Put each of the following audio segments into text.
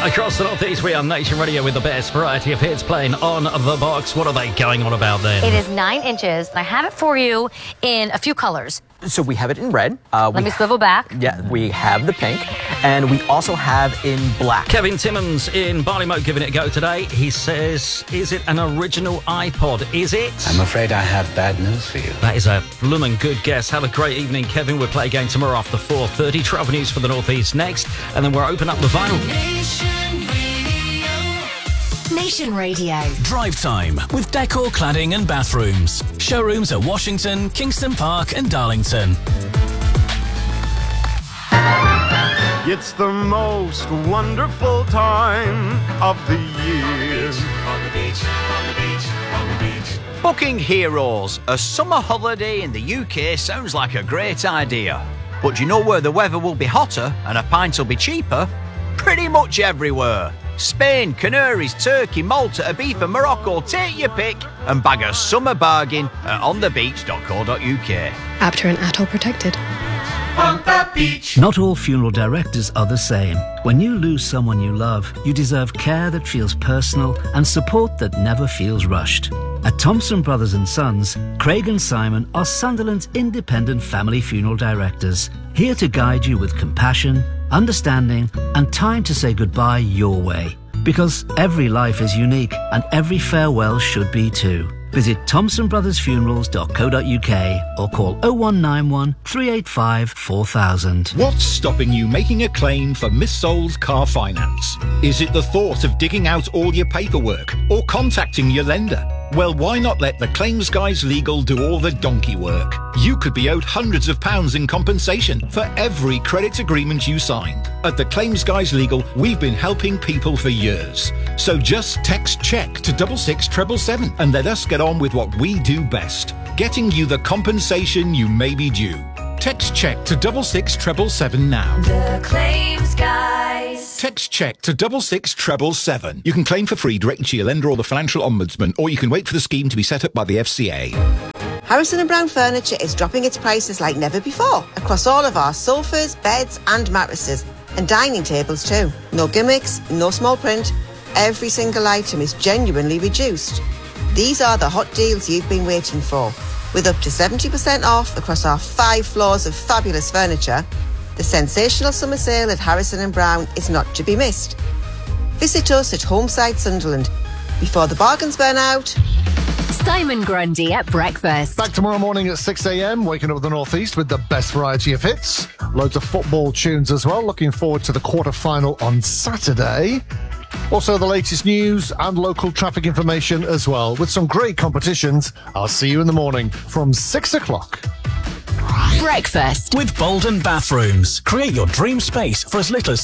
Across the Northeast, we are Nation Radio with the best variety of hits playing on the box. What are they going on about then? It is 9 inches, and I have it for you in a few colors. So we have it in red. Let me swivel back. Yeah, we have the pink, and we also have in black. Kevin Timmons in Barleymote giving it a go today. He says, is it an original iPod? Is it? I'm afraid I have bad news for you. That is a bloomin' good guess. Have a great evening, Kevin. We'll play again tomorrow after 4:30. Travel news for the Northeast next, and then we'll open up the vinyl. Nation Radio. Drive time with Decor Cladding and Bathrooms. Showrooms at Washington, Kingston Park and Darlington. It's the most wonderful time of the year. On the beach, on the beach, on the beach. Booking Heroes. A summer holiday in the UK sounds like a great idea. But do you know where the weather will be hotter and a pint will be cheaper? Pretty much everywhere. Spain, Canaries, Turkey, Malta, Ibiza, Morocco. Take your pick and bag a summer bargain at onthebeach.co.uk. Apter and ATOL protected. On the beach. Not all funeral directors are the same. When you lose someone you love, you deserve care that feels personal and support that never feels rushed. At Thompson Brothers & Sons, Craig and Simon are Sunderland's independent family funeral directors, here to guide you with compassion, understanding and time to say goodbye your way. Because every life is unique and every farewell should be too. Visit thompsonbrothersfunerals.co.uk or call 0191 385 4000. What's stopping you making a claim for missold car finance? Is it the thought of digging out all your paperwork or contacting your lender? Well, why not let the Claims Guys Legal do all the donkey work? You could be owed hundreds of pounds in compensation for every credit agreement you signed. At the Claims Guys Legal, we've been helping people for years. So just text CHECK to 66777 and let us get on with what we do best, getting you the compensation you may be due. Text CHECK to 66777 now. The Claims Guys. Text CHECK to 66777. You can claim for free directly to your lender or the Financial Ombudsman, or you can wait for the scheme to be set up by the FCA. Harrison & Brown Furniture is dropping its prices like never before across all of our sofas, beds and mattresses, and dining tables too. No gimmicks, no small print. Every single item is genuinely reduced. These are the hot deals you've been waiting for. With up to 70% off across our 5 floors of fabulous furniture, the sensational summer sale at Harrison & Brown is not to be missed. Visit us at Homeside Sunderland. Before the bargains burn out. Simon Grundy at breakfast. Back tomorrow morning at 6 a.m, waking up with the Northeast with the best variety of hits. Loads of football tunes as well. Looking forward to the quarter-final on Saturday. Also, the latest news and local traffic information as well, with some great competitions. I'll see you in the morning from 6 o'clock. Breakfast with Bolden Bathrooms. Create your dream space for as little as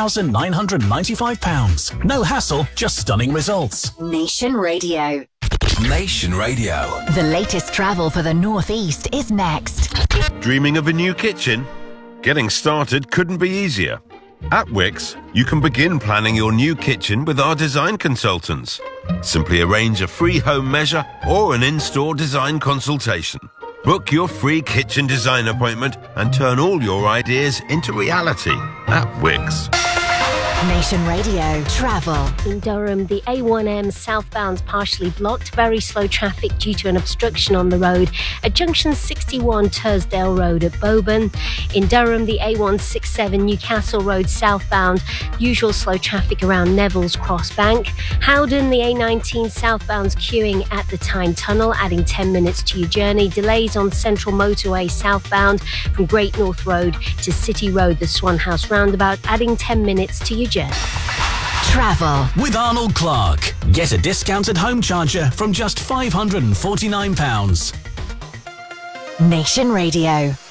£3,995. No hassle, just stunning results. Nation Radio. Nation Radio. The latest travel for the Northeast is next. Dreaming of a new kitchen? Getting started couldn't be easier. At Wix, you can begin planning your new kitchen with our design consultants. Simply arrange a free home measure or an in-store design consultation. Book your free kitchen design appointment and turn all your ideas into reality at Wix. Nation Radio Travel. In Durham, the A1M southbound's partially blocked. Very slow traffic due to an obstruction on the road at junction 61 Tursdale Road at Boban. In Durham, the A167 Newcastle Road southbound. Usual slow traffic around Neville's Cross Bank. Howden, the A19 southbound's queuing at the Tyne Tunnel, adding 10 minutes to your journey. Delays on Central Motorway southbound from Great North Road to City Road, the Swan House roundabout, adding 10 minutes to your journey. Travel with Arnold Clark. Get a discounted home charger from just £549. Nation Radio.